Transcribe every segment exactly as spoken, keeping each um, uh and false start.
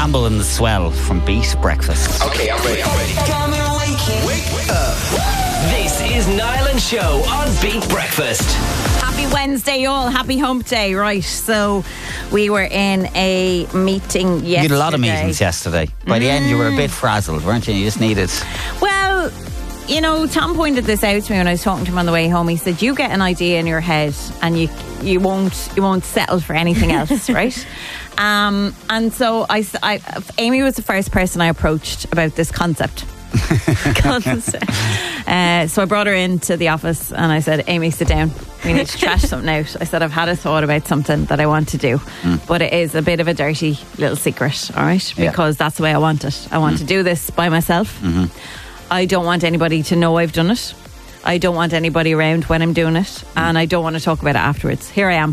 Campbell and the Swell from Beat Breakfast. Okay, I'm ready, I'm ready. Come and wake, wake up. This is Niall and Show on Beat Breakfast. Happy Wednesday, all. Happy Hump Day. Right, so we were in a meeting yesterday. You did a lot of meetings yesterday. By the end, you were a bit frazzled, weren't you? You just needed... Well, you know, Tom pointed this out to me when I was talking to him on the way home. He said, you get an idea in your head and you you won't you won't settle for anything else, right? Um, and so I, I, Amy was the first person I approached about this concept. uh, so I brought her into the office and I said, Amy, sit down. We need to trash something out. I said, I've had a thought about something that I want to do, mm. but it is a bit of a dirty little secret, all right? Because yeah. that's the way I want it. I want mm. to do this by myself. Mm-hmm. I don't want anybody to know I've done it. I don't want anybody around when I'm doing it, mm. and I don't want to talk about it afterwards. Here I am,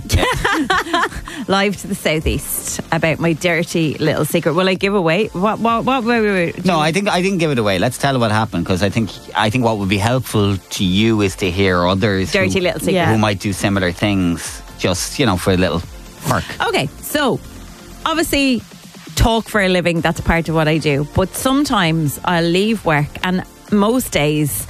live to the southeast about my dirty little secret. Will I give away what? What? What? Wait, wait, wait. No, I think I didn't give it away. Let's tell what happened, because I think I think what would be helpful to you is to hear others dirty who, little secret yeah. who might do similar things, just you know, for a little perk. Okay, so obviously, talk for a living. That's part of what I do. But sometimes I'll leave work, and most days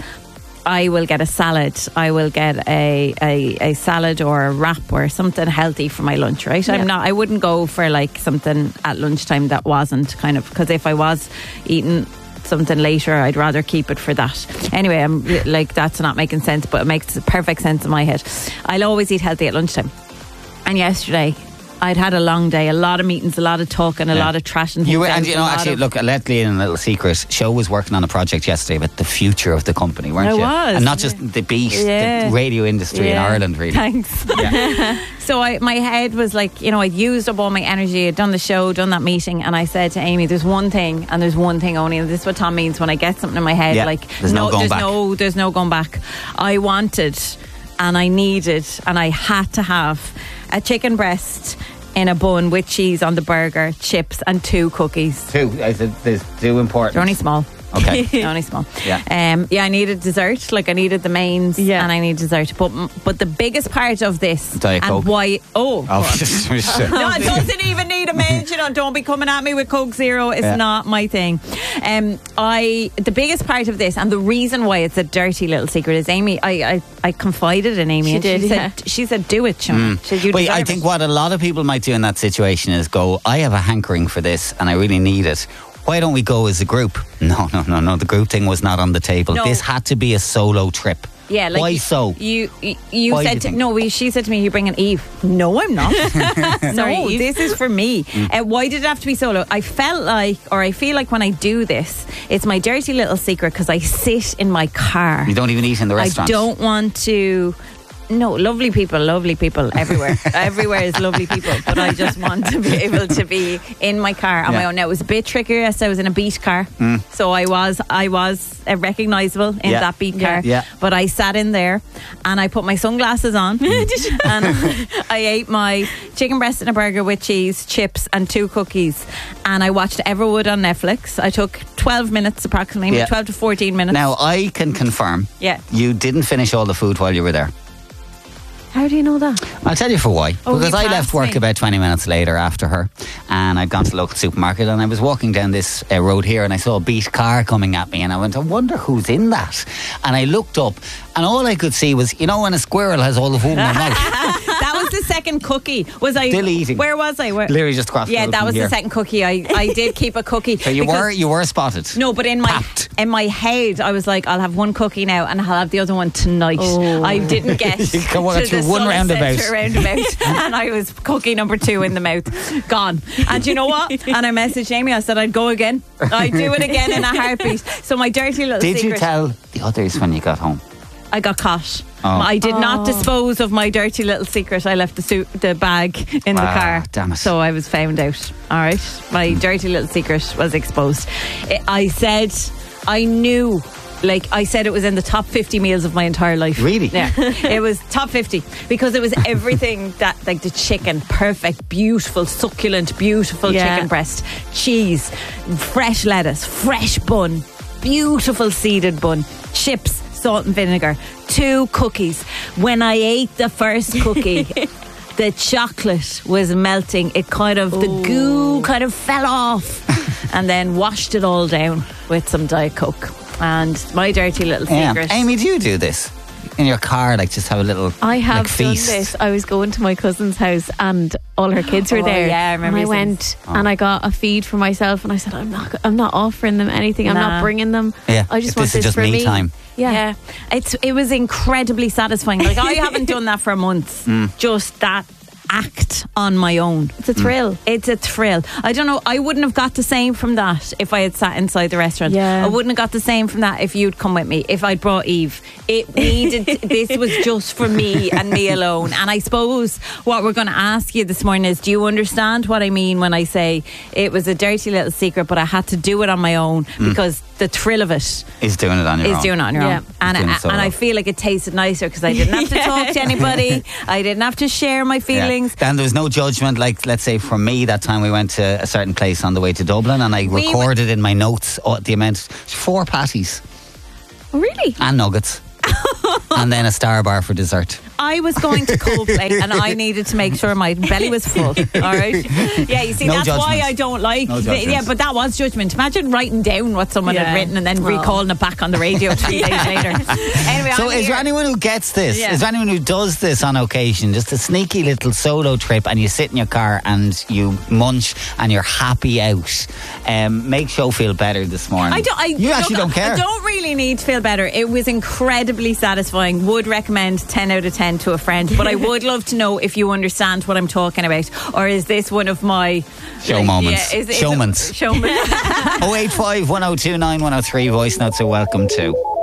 I will get a salad. I will get a, a, a salad or a wrap or something healthy for my lunch, right? Yeah. I'm not, I wouldn't go for like something at lunchtime that wasn't kind of, because if I was eating something later, I'd rather keep it for that. Anyway, I'm like, that's not making sense, but it makes perfect sense in my head. I'll always eat healthy at lunchtime. And yesterday, I'd had a long day, a lot of meetings, a lot of talking, a yeah. lot of trashing. You were, and you know, actually, look, let me in a little secret. Show was working on a project yesterday about the future of the company, weren't I you? was. And not just the beat, yeah. the radio industry yeah. in Ireland, really. Thanks. Yeah. So I, my head was like, you know, I'd used up all my energy. I'd done the show, done that meeting, and I said to Amy, "There's one thing, and there's one thing only." And this is what Tom means when I get something in my head. Yeah. Like, there's no, no going there's back. no, there's no going back. I wanted, and I needed, and I had to have a chicken breast in a bun with cheese on the burger, chips, and two cookies. Two. I said there's two important. They're only small. Okay. They're only small. Yeah. Um, yeah, I needed dessert. Like I needed the mains, yeah. and I need dessert. But but the biggest part of this Diet and Coke. why? Oh, oh no, it doesn't even need a main. You know, don't be coming at me with Coke Zero. It's yeah. not my thing. Um, I the biggest part of this and the reason why it's a dirty little secret is Amy. I I, I confided in Amy. She and did. She yeah. said she said do it. Mm. She said, you but I think it. what a lot of people might do in that situation is go, I have a hankering for this and I really need it. Why don't we go as a group? No, no, no, no. The group thing was not on the table. No. This had to be a solo trip. Yeah, like why you, so? You you, you Why said do you to, no. We, she said to me, "You're bringing Eve." No, I'm not. Sorry, no, Eve. this is for me. Mm. Uh, why did it have to be solo? I felt like, or I feel like when I do this, it's my dirty little secret because I sit in my car. You don't even eat in the restaurant. I don't want to. No, lovely people, lovely people everywhere. Everywhere is lovely people, but I just want to be able to be in my car on yeah. my own. Now it was a bit trickier. Yes, I was in a Beat car, mm. so I was I was uh, recognisable in yeah. that Beat car. Yeah. But I sat in there and I put my sunglasses on mm. and I ate my chicken breast and a burger with cheese, chips, and two cookies. And I watched Everwood on Netflix. I took twelve minutes approximately, yeah. twelve to fourteen minutes. Now I can confirm, yeah, you didn't finish all the food while you were there. How do you know that? I'll tell you for why. Oh, because I left work me. about twenty minutes later after her, and I'd gone to the local supermarket, and I was walking down this uh, road here, and I saw a Beat car coming at me, and I went, I wonder who's in that. And I looked up, and all I could see was, you know, when a squirrel has all the food in their mouth. That was the second cookie. Was I still eating? Where was I? Where? Literally just across. Yeah, the that was here. the second cookie. I, I did keep a cookie. So you were you were spotted. No, but in my Papped. in my head, I was like, I'll have one cookie now, and I'll have the other one tonight. Oh. I didn't get you can walk to through the one roundabout. roundabout, and I was cookie number two in the mouth, gone. And you know what? And I messaged Amy. I said I'd go again. I'd do it again in a heartbeat. So my dirty little Did secret. you tell the others when you got home? I got caught. Oh. I did oh. not dispose of my dirty little secret. I left the suit, the bag in the ah, car. Damn it. So I was found out. All right. My mm. dirty little secret was exposed. I said, I knew, like I said, it was in the top fifty meals of my entire life. Really? Yeah. It was top fifty because it was everything that, like the chicken, perfect, beautiful, succulent, beautiful yeah. chicken breast, cheese, fresh lettuce, fresh bun, beautiful seeded bun, chips, salt and vinegar, two cookies. When I ate the first cookie, the chocolate was melting. It kind of, Ooh. the goo kind of fell off. and then washed it all down with some Diet Coke. And my dirty little Yeah. secret. Amy, do you do this? In your car, like just have a little I have like, done feast? this. I was going to my cousin's house and all her kids were Oh, there. yeah, I remember and I you saying went and I got a feed for myself and I said, I'm not I'm not offering them anything. I'm Nah. not bringing them. Yeah, I just if want this is this just for me me. time. Yeah. Yeah, it's it was incredibly satisfying. Like I haven't done that for a month. Mm. Just that act on my own. It's a thrill. It's a thrill. I don't know. I wouldn't have got the same from that if I had sat inside the restaurant. Yeah. I wouldn't have got the same from that if you'd come with me. If I'd brought Eve, it needed. This was just for me and me alone. And I suppose what we're going to ask you this morning is: do you understand what I mean when I say it was a dirty little secret, but I had to do it on my own because the thrill of it Is doing it on your is own. doing it on your Yeah. own. And, Doing I, it so and I well. feel like it tasted nicer because I didn't have to talk to anybody. I didn't have to share my Yeah. feelings. And there was no judgment. Like, let's say for me, that time we went to a certain place on the way to Dublin, and I We recorded in my notes uh, the amount four patties Oh, really? and nuggets, and then a Star bar for dessert. I was going to Coldplay and I needed to make sure my belly was full. All right. Yeah, you see, No that's why judgment. I don't like. No the, judgment. yeah, but that was judgment. Imagine writing down what someone Yeah. had written and then Well. recalling it back on the radio three days later. Anyway, So, I'm is here. there anyone who gets this? Yeah. Is there anyone who does this on occasion? Just a sneaky little solo trip, and you sit in your car and you munch, and you're happy out. Um, make show feel better this morning. I don't. I, you actually look, don't care. I don't really need to feel better. It was incredibly satisfying. Would recommend ten out of ten to a friend. But I would love to know if you understand what I'm talking about, or is this one of my Show like, moments. Yeah, is, is Showmans. Showmans. oh eight five, one oh two nine, one oh three voice notes are welcome too.